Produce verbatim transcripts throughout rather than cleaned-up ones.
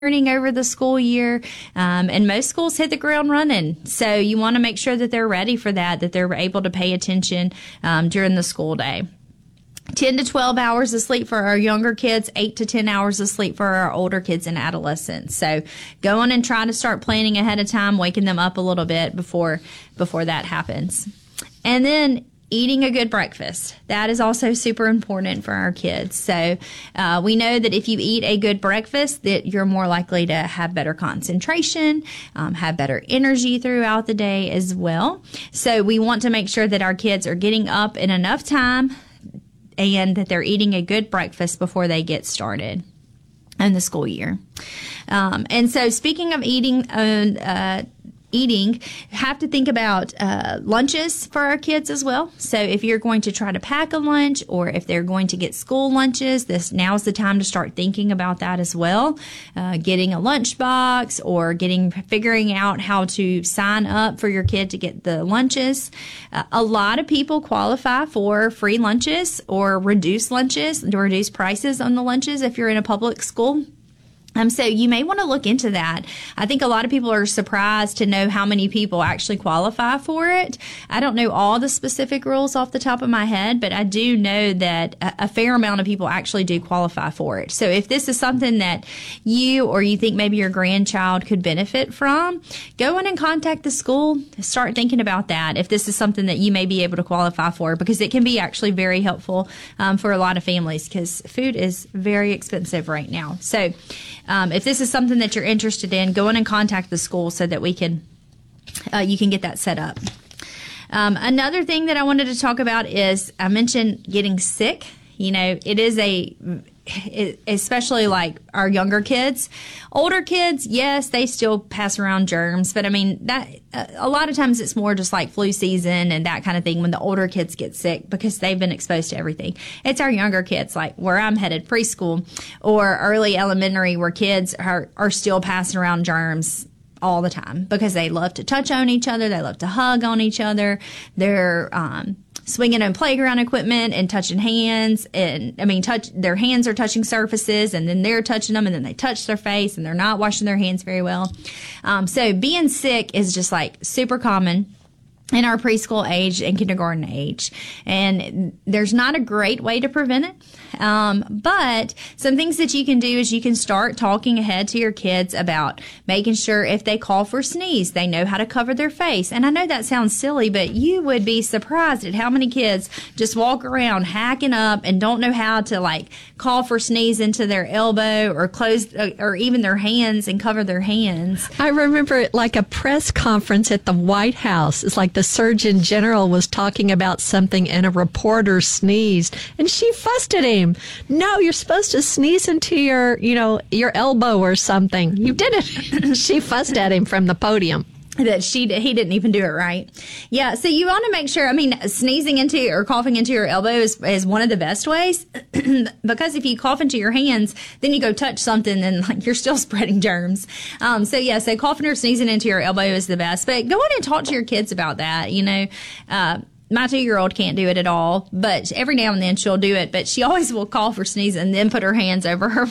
learning over the school year, um, and most schools hit the ground running. So you want to make sure that they're ready for that, that they're able to pay attention um, during the school day. ten to twelve hours of sleep for our younger kids, eight to ten hours of sleep for our older kids and adolescents. So go on and try to start planning ahead of time, waking them up a little bit before before that happens. And then eating a good breakfast. That is also super important for our kids. So uh, we know that if you eat a good breakfast, that you're more likely to have better concentration, um, have better energy throughout the day as well. So we want to make sure that our kids are getting up in enough time and that they're eating a good breakfast before they get started in the school year. Um, and so speaking of eating, uh, uh, eating, have to think about uh, lunches for our kids as well. So if you're going to try to pack a lunch, or if they're going to get school lunches, this now's the time to start thinking about that as well. Uh, getting a lunch box, or getting figuring out how to sign up for your kid to get the lunches. Uh, a lot of people qualify for free lunches or reduced lunches, reduced prices on the lunches if you're in a public school. Um, so you may want to look into that. I think a lot of people are surprised to know how many people actually qualify for it. I don't know all the specific rules off the top of my head, but I do know that a, a fair amount of people actually do qualify for it. So if this is something that you or you think maybe your grandchild could benefit from, go in and contact the school. Start thinking about that if this is something that you may be able to qualify for, because it can be actually very helpful um, for a lot of families, because food is very expensive right now. So Um, if this is something that you're interested in, go in and contact the school so that we can, uh, you can get that set up. Um, another thing that I wanted to talk about is I mentioned getting sick. You know, it is a, especially like our younger kids. Older kids, yes, they still pass around germs, but I mean, that a lot of times it's more just like flu season and that kind of thing when the older kids get sick, because they've been exposed to everything. It's our younger kids, like where I'm headed, preschool or early elementary, where kids are, are still passing around germs all the time because they love to touch on each other. They love to hug on each other. They're, um, swinging on playground equipment and touching hands, and I mean, touch their hands are touching surfaces, and then they're touching them, and then they touch their face, and they're not washing their hands very well. Um, so being sick is just like super common in our preschool age and kindergarten age, and there's not a great way to prevent it. Um, but some things that you can do is you can start talking ahead to your kids about making sure if they call for sneeze, they know how to cover their face. And I know that sounds silly, but you would be surprised at how many kids just walk around hacking up and don't know how to like call for sneeze into their elbow or close uh, or even their hands and cover their hands. I remember it like a press conference at the White House. It's like the Surgeon General was talking about something and a reporter sneezed and she fussed at him. No, you're supposed to sneeze into your, you know, your elbow or something. You did it. She fussed at him from the podium. That she he didn't even do it right. Yeah, so you want to make sure, I mean, sneezing into or coughing into your elbow is, is one of the best ways, because if you cough into your hands, then you go touch something and like you're still spreading germs. Um, so yeah, so coughing or sneezing into your elbow is the best, but go in and talk to your kids about that, you know. Uh, My two-year-old can't do it at all, but every now and then she'll do it. But she always will cough or sneeze and then put her hands over her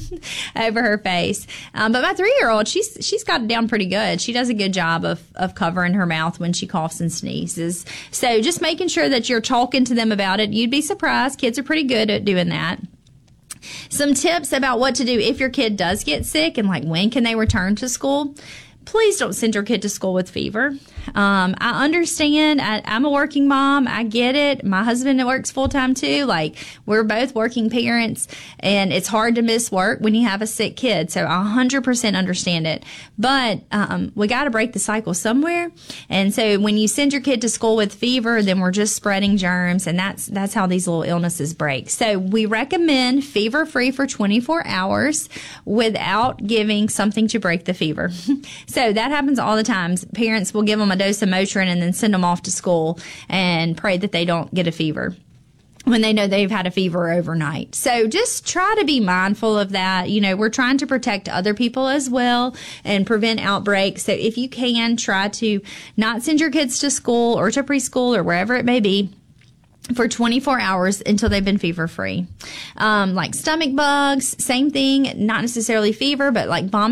over her face. Um, but my three-year-old, she's she's got it down pretty good. She does a good job of of covering her mouth when she coughs and sneezes. So just making sure that you're talking to them about it. You'd be surprised. Kids are pretty good at doing that. Some tips about what to do if your kid does get sick and like when can they return to school. Please don't send your kid to school with fever. Um, I understand. I, I'm a working mom. I get it. My husband works full time too. Like, we're both working parents, and it's hard to miss work when you have a sick kid. So I one hundred percent understand it. But um, we got to break the cycle somewhere. And so when you send your kid to school with fever, then we're just spreading germs, and that's that's how these little illnesses break. So we recommend fever free for twenty-four hours without giving something to break the fever. So that happens all the time. Parents will give them a dose of Motrin and then send them off to school and pray that they don't get a fever when they know they've had a fever overnight. So just try to be mindful of that. You know, we're trying to protect other people as well and prevent outbreaks. So if you can, try to not send your kids to school or to preschool or wherever it may be for twenty-four hours until they've been fever free. Um, like stomach bugs, same thing, not necessarily fever, but like vomiting.